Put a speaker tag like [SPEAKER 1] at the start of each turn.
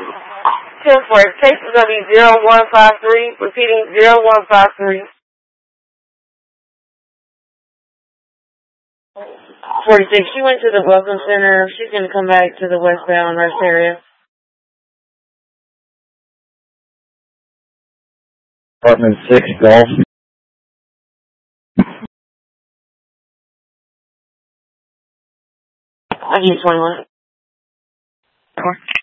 [SPEAKER 1] 10 for it. Case is going to be 0153. Repeating 0153. 46. She went to the Welcome Center. She's going to come back to the westbound rest area.
[SPEAKER 2] Apartment 6, Golf.
[SPEAKER 1] I'll give you 21.